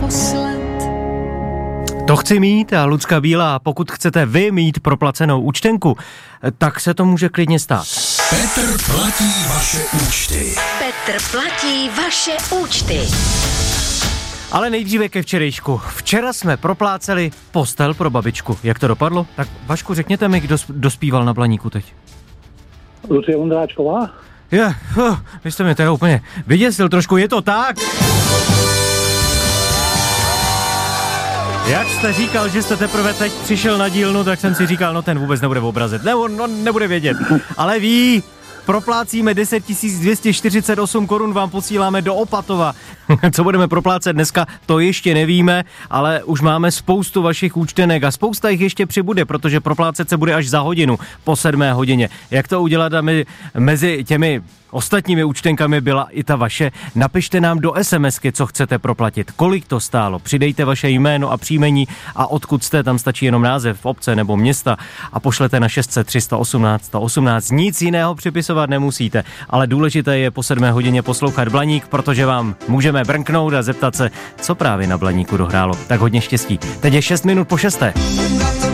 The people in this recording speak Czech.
naposled. To chci mít a Lucka Bílá, pokud chcete vy mít proplacenou účtenku, tak se to může klidně stát. Petr platí vaše účty. Petr platí vaše účty. Ale nejdříve ke včerejšku. Včera jsme propláceli postel pro babičku. Jak to dopadlo? Tak Vašku, řekněte mi, kdo dospíval na Blaníku teď. Lucie Vondráčková? Vy jste mě teda úplně vyděsil trošku, je to tak? Jak jste říkal, že jste teprve teď přišel na dílnu, tak jsem si říkal, no ten vůbec nebude obrazit, on nebude vědět. Ale ví, proplácíme 10 248 korun, vám posíláme do Opatova. Co budeme proplácet dneska, to ještě nevíme, ale už máme spoustu vašich účtenek a spousta jich ještě přibude, protože proplácet se bude až za hodinu, po 7 hodině. Jak to udělat, aby mezi těmi ostatními účtenkami byla i ta vaše? Napište nám do SMSky, co chcete proplatit, kolik to stálo, přidejte vaše jméno a příjmení a odkud jste, tam stačí jenom název obce nebo města a pošlete na 600 318 118. Nic jiného připisovat nemusíte, ale důležité je po 7 hodině poslouchat Blaník, protože vám můžeme brnknout a zeptat se, co právě na Blaníku dohrálo. Tak hodně štěstí. Teď je 6 minut po 6.